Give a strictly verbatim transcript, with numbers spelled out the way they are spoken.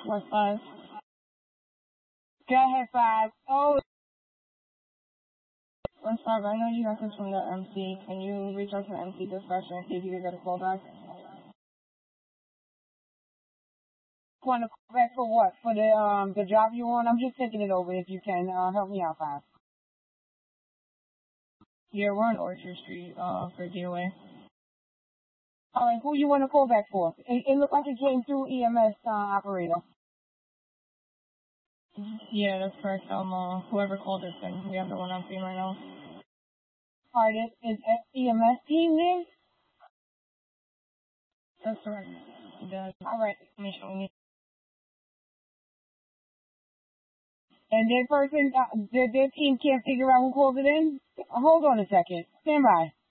What's five? Go ahead, five. Oh, what's five? I know you got this from the M C. Can you reach out to the M C dispatcher and see if you can get a call back? Want to call back for what? For the um the job you want? I'm just taking it over if you can. Uh, help me out, five. Yeah, we're on Orchard Street, uh, for D O A. All right, who you want to call back for? It, it looked like it came through E M S uh, operator. Yeah, that's correct. Um, uh, whoever called us, and we have the one I'm seeing right now. All right, is, is E M S team there? That's correct. Yeah. All right, let me show you. And their person, uh, their, their team can't figure out who called it in? Uh, hold on a second. Stand by.